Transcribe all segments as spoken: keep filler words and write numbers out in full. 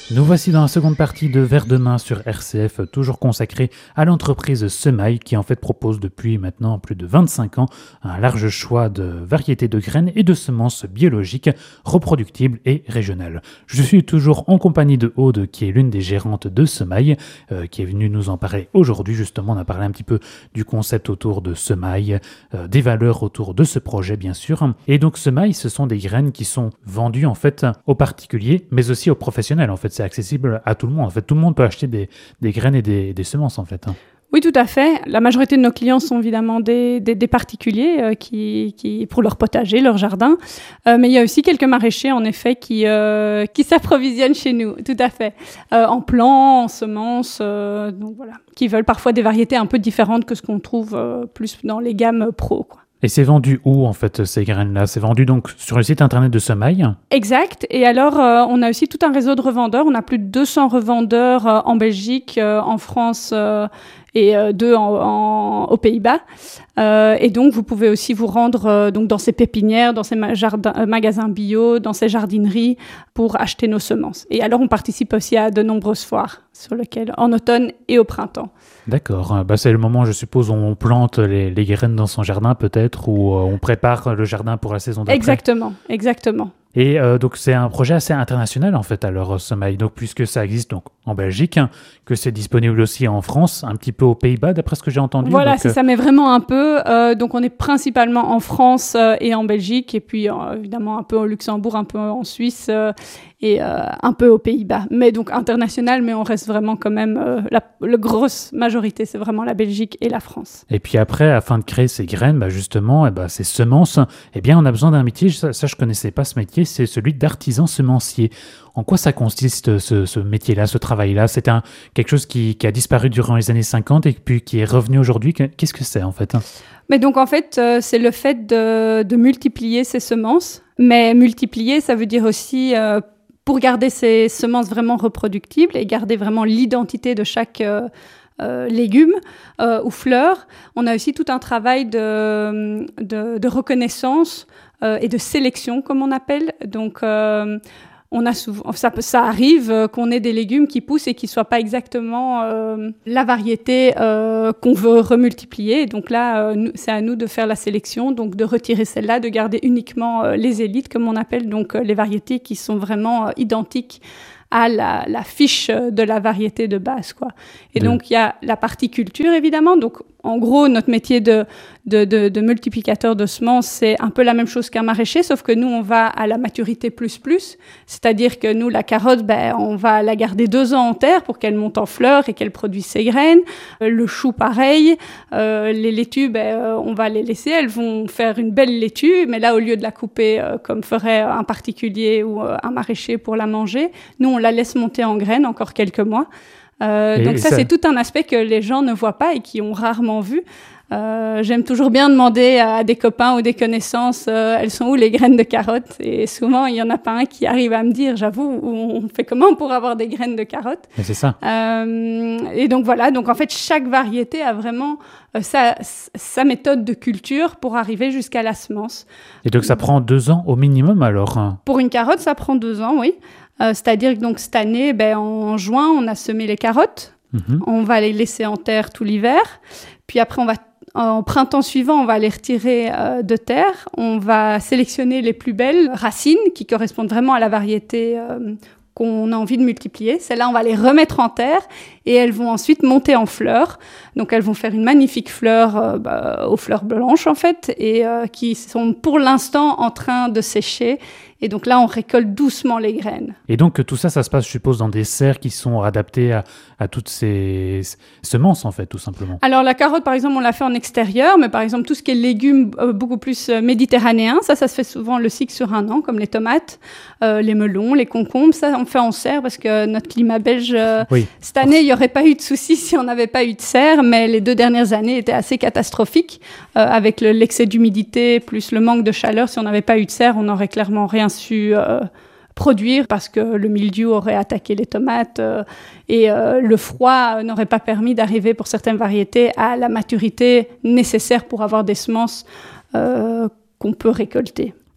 Nous voici dans la seconde partie de Vers de main sur R C F, toujours consacrée à l'entreprise Semaille qui en fait propose depuis maintenant plus de vingt-cinq ans un large choix de variétés de graines et de semences biologiques, reproductibles et régionales. Je suis toujours en compagnie de Aude qui est l'une des gérantes de Semaille, euh, qui est venue nous en parler aujourd'hui. Justement, on a parlé un petit peu du concept autour de Semaille, euh, des valeurs autour de ce projet bien sûr. Et donc Semaille, ce sont des graines qui sont vendues en fait aux particuliers mais aussi aux professionnels en fait. C'est accessible à tout le monde. En fait, tout le monde peut acheter des, des graines et des, des semences, en fait. Oui, tout à fait. La majorité de nos clients sont évidemment des, des, des particuliers euh, qui, qui, pour leur potager, leur jardin. Euh, mais il y a aussi quelques maraîchers, en effet, qui, euh, qui s'approvisionnent chez nous, tout à fait. Euh, en plants, en semences, euh, donc voilà, qui veulent parfois des variétés un peu différentes que ce qu'on trouve euh, plus dans les gammes pro, quoi. Et c'est vendu où, en fait, ces graines-là ? C'est vendu donc sur le site internet de Semaille ? Exact. Et alors, euh, on a aussi tout un réseau de revendeurs. On a plus de deux cents revendeurs euh, en Belgique, euh, en France euh, et euh, deux en, en, aux Pays-Bas. Euh, et donc, vous pouvez aussi vous rendre euh, donc dans ces pépinières, dans ces ma- jardins, euh, magasins bio, dans ces jardineries pour acheter nos semences. Et alors, on participe aussi à de nombreuses foires sur lesquelles, en automne et au printemps. D'accord. Bah, c'est le moment, je suppose, où on plante les, les graines dans son jardin, peut-être, ou euh, on prépare le jardin pour la saison d'après. Exactement, exactement. Et euh, donc, c'est un projet assez international, en fait, alors, Semaille. Donc, puisque ça existe donc, en Belgique, hein, que c'est disponible aussi en France, un petit peu aux Pays-Bas, d'après ce que j'ai entendu. Voilà, donc, c'est euh... ça, mais vraiment un peu. Euh, donc, on est principalement en France euh, et en Belgique, et puis, euh, évidemment, un peu au Luxembourg, un peu en Suisse, euh, et euh, un peu aux Pays-Bas. Mais donc, international, mais on reste vraiment quand même... Euh, la, la grosse majorité, c'est vraiment la Belgique et la France. Et puis après, afin de créer ces graines, bah justement, et bah ces semences, eh bien, on a besoin d'un métier, ça, ça je ne connaissais pas ce métier, c'est celui d'artisan semencier. En quoi ça consiste, ce, ce métier-là, ce travail-là ? C'est un, quelque chose qui, qui a disparu durant les années cinquante et puis qui est revenu aujourd'hui. Qu'est-ce que c'est, en fait ? Mais donc, en fait, euh, c'est le fait de, de multiplier ces semences. Mais multiplier, ça veut dire aussi... Euh, pour garder ces semences vraiment reproductibles et garder vraiment l'identité de chaque euh, euh, légume euh, ou fleur, on a aussi tout un travail de, de, de reconnaissance euh, et de sélection, comme on appelle. Donc, euh, on a souvent, ça, ça arrive euh, qu'on ait des légumes qui poussent et qui ne soient pas exactement euh, la variété euh, qu'on veut remultiplier. Donc là, euh, nous, c'est à nous de faire la sélection, donc de retirer celle-là, de garder uniquement euh, les élites, comme on appelle, donc euh, les variétés qui sont vraiment euh, identiques à la, la fiche de la variété de base, quoi. Et de... donc, il y a la partie culture, évidemment. Donc, en gros, notre métier de, de, de, de multiplicateur de semences, c'est un peu la même chose qu'un maraîcher, sauf que nous, on va à la maturité plus plus. C'est-à-dire que nous, la carotte, ben, on va la garder deux ans en terre pour qu'elle monte en fleurs et qu'elle produise ses graines. Euh, le chou, pareil. Euh, les laitues, ben, euh, on va les laisser. Elles vont faire une belle laitue, mais là, au lieu de la couper euh, comme ferait un particulier ou euh, un maraîcher pour la manger, nous, on la laisse monter en graines encore quelques mois. Euh, donc ça, ça, c'est tout un aspect que les gens ne voient pas et qui ont rarement vu. Euh, j'aime toujours bien demander à des copains ou des connaissances, euh, elles sont où les graines de carottes ? Et souvent, il n'y en a pas un qui arrive à me dire, j'avoue, on fait comment pour avoir des graines de carottes ? Mais c'est ça. Euh, et donc voilà, donc en fait, chaque variété a vraiment euh, sa, sa méthode de culture pour arriver jusqu'à la semence. Et donc ça prend deux ans au minimum alors ? Pour une carotte, ça prend deux ans, oui. Euh, c'est-à-dire que donc, cette année, ben, en juin, on a semé les carottes. Mmh. On va les laisser en terre tout l'hiver. Puis après, on va, en printemps suivant, on va les retirer euh, de terre. On va sélectionner les plus belles racines qui correspondent vraiment à la variété euh, qu'on a envie de multiplier. Celles-là, on va les remettre en terre et elles vont ensuite monter en fleurs. Donc, elles vont faire une magnifique fleur euh, bah, aux fleurs blanches, en fait, et euh, qui sont pour l'instant en train de sécher. Et donc là, on récolte doucement les graines. Et donc, tout ça, ça se passe, je suppose, dans des serres qui sont adaptées à, à toutes ces semences, en fait, tout simplement. Alors, la carotte, par exemple, on l'a fait en extérieur, mais par exemple, tout ce qui est légumes euh, beaucoup plus euh, méditerranéens, ça, ça se fait souvent le cycle sur un an, comme les tomates, euh, les melons, les concombres. Ça, on fait en serre parce que notre climat belge, euh, oui. Cette année, il n'y aurait pas eu de souci si on n'avait pas eu de serre, mais les deux dernières années étaient assez catastrophiques, euh, avec le, l'excès d'humidité plus le manque de chaleur. Si on n'avait pas eu de serre, on n'aurait clairement rien su euh, produire parce que le mildiou aurait attaqué les tomates euh, et euh, le froid n'aurait pas permis d'arriver pour certaines variétés à la maturité nécessaire pour avoir des semences euh, qu'on peut récolter.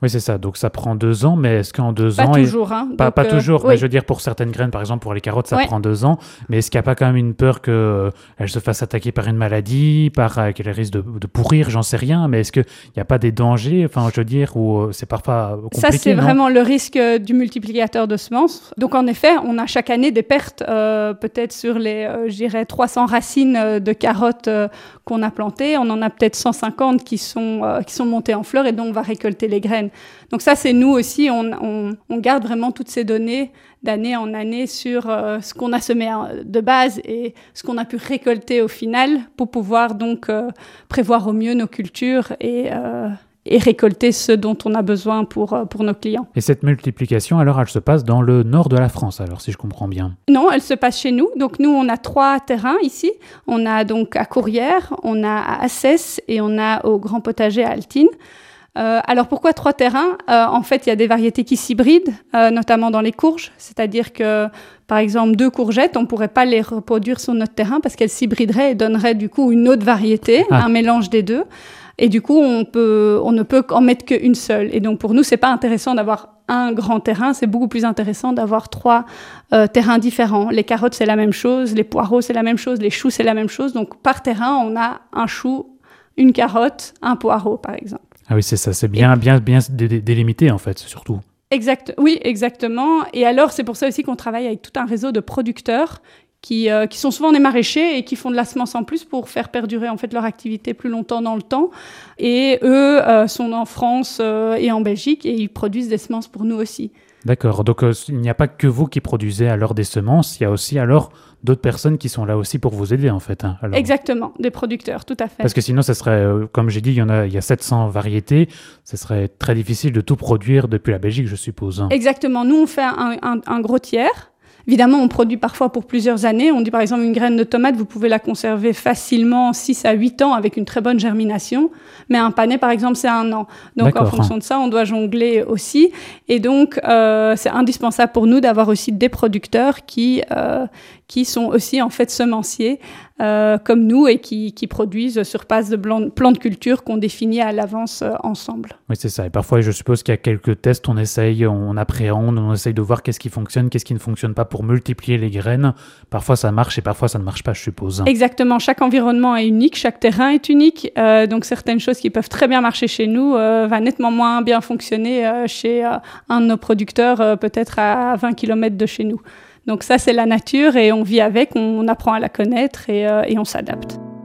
Oui, c'est ça. Donc, ça prend deux ans, mais est-ce qu'en deux pas ans... Toujours, hein. Pas, Donc, pas euh, toujours, oui. mais je veux dire, pour certaines graines, par exemple, pour les carottes, ça Ouais. prend deux ans. Mais est-ce qu'il n'y a pas quand même une peur qu'elles euh, se fassent attaquer par une maladie, par euh, qu'elles risquent de, de pourrir, j'en sais rien. Mais est-ce qu'il n'y a pas des dangers, enfin, je veux dire, où euh, c'est parfois compliqué, Ça, c'est non? vraiment le risque euh, du multiplicateur de semences. Donc, en effet, on a chaque année des pertes, euh, peut-être sur les, euh, je dirais, trois cents racines euh, de carottes euh, qu'on a plantées. On en a peut-être cent cinquante qui sont, euh, qui sont montées en fleurs et donc on va récolter les graines. Donc ça, c'est nous aussi, on, on, on garde vraiment toutes ces données d'année en année sur euh, ce qu'on a semé de base et ce qu'on a pu récolter au final pour pouvoir donc euh, prévoir au mieux nos cultures et, euh, et récolter ce dont on a besoin pour, euh, pour nos clients. Et cette multiplication, alors, elle se passe dans le nord de la France, alors, si je comprends bien. Non, elle se passe chez nous. Donc nous, on a trois terrains ici. On a donc à Courrières, on a à Assès et on a au Grand Potager à Altine. Euh, alors pourquoi trois terrains? euh, En fait, il y a des variétés qui s'hybrident, euh, notamment dans les courges. C'est-à-dire que, par exemple, deux courgettes, on ne pourrait pas les reproduire sur notre terrain parce qu'elles s'hybrideraient et donneraient du coup une autre variété, Ah. un mélange des deux. Et du coup, on, peut, on ne peut en mettre qu'une seule. Et donc pour nous, c'est pas intéressant d'avoir un grand terrain, c'est beaucoup plus intéressant d'avoir trois euh, terrains différents. Les carottes, c'est la même chose, les poireaux, c'est la même chose, les choux, c'est la même chose. Donc par terrain, on a un chou, une carotte, un poireau, par exemple. Ah oui, c'est ça. C'est bien, bien, bien dé- dé- délimité, en fait, surtout. Exact, oui, exactement. Et alors, c'est pour ça aussi qu'on travaille avec tout un réseau de producteurs qui, euh, qui sont souvent des maraîchers et qui font de la semence en plus pour faire perdurer en fait leur activité plus longtemps dans le temps. Et eux euh, sont en France euh, et en Belgique et ils produisent des semences pour nous aussi. D'accord. Donc, euh, il n'y a pas que vous qui produisez alors des semences, il y a aussi alors d'autres personnes qui sont là aussi pour vous aider, en fait. Hein, alors. Exactement, des producteurs, tout à fait. Parce que sinon, ça serait, euh, comme j'ai dit, il y en a, il y a sept cents variétés. Ce serait très difficile de tout produire depuis la Belgique, je suppose. Hein. Exactement. Nous, on fait un, un, un gros tiers. Évidemment, on produit parfois pour plusieurs années. On dit par exemple une graine de tomate, vous pouvez la conserver facilement six à huit ans avec une très bonne germination. Mais un panais, par exemple, c'est un an. Donc D'accord. en fonction de ça, on doit jongler aussi. Et donc, euh, c'est indispensable pour nous d'avoir aussi des producteurs qui, euh, qui sont aussi en fait semenciers euh, comme nous et qui, qui produisent sur base de blanc, plans de culture qu'on définit à l'avance euh, ensemble. Oui, c'est ça. Et parfois, je suppose qu'il y a quelques tests, on essaye, on appréhende, on essaye de voir qu'est-ce qui fonctionne, qu'est-ce qui ne fonctionne pas pour multiplier les graines. Parfois, ça marche et parfois, ça ne marche pas, je suppose. Exactement. Chaque environnement est unique, chaque terrain est unique. Euh, donc, certaines choses qui peuvent très bien marcher chez nous euh, va nettement moins bien fonctionner euh, chez euh, un de nos producteurs, euh, peut-être à vingt kilomètres de chez nous. Donc ça, c'est la nature et on vit avec, on apprend à la connaître et, euh, et on s'adapte.